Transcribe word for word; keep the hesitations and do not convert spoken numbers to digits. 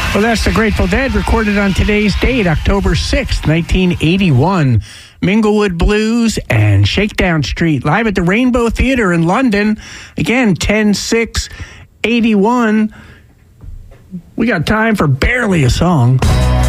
Well, that's the Grateful Dead, recorded on today's date, October sixth, nineteen eighty-one. Minglewood Blues and Shakedown Street, live at the Rainbow Theatre in London. Again, ten six eighty-one. We got time for barely a song.